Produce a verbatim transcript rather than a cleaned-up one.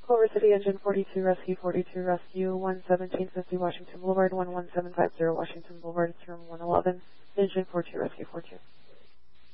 Culver City, Engine forty-two, Rescue forty-two, Rescue one seventeen fifty Washington Boulevard, one one seven five zero Washington Boulevard, it's room one eleven, Engine forty-two, Rescue forty-two.